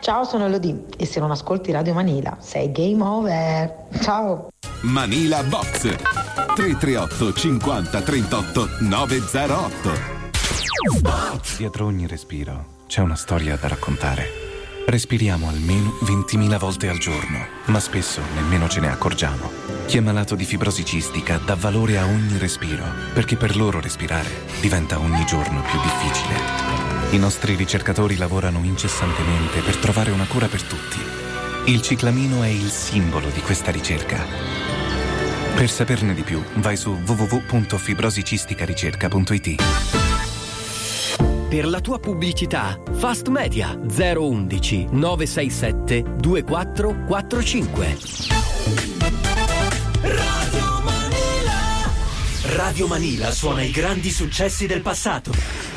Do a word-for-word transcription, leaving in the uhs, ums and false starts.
Ciao, sono Elodie e se non ascolti Radio Manila sei game over. Ciao. Manila Box tre tre otto cinquanta trentotto novecentotto. Dietro ogni respiro c'è una storia da raccontare. Respiriamo almeno ventimila volte al giorno, ma spesso nemmeno ce ne accorgiamo. Chi è malato di fibrosi cistica dà valore a ogni respiro, perché per loro respirare diventa ogni giorno più difficile. I nostri ricercatori lavorano incessantemente per trovare una cura per tutti. Il ciclamino è il simbolo di questa ricerca. Per saperne di più, vai su w w w punto fibrosicisticaricerca punto i t. Per la tua pubblicità, Fast Media zero undici nove sei sette due quattro quattro cinque. Radio Manila. Radio Manila suona i grandi successi del passato.